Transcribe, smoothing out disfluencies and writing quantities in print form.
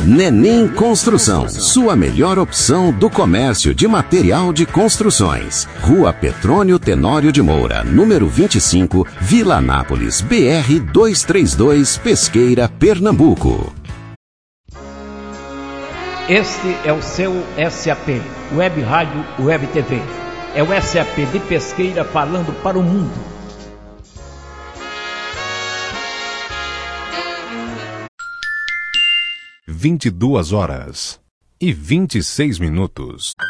Nenim Construção, sua melhor opção do comércio de material de construções. Rua Petrônio Tenório de Moura, número 25, Vila Anápolis, BR 232, Pesqueira, Pernambuco. Este é o seu SAP, Web Rádio, Web TV. É o SAP de Pesqueira falando para o mundo. (22 horas e 26 minutos).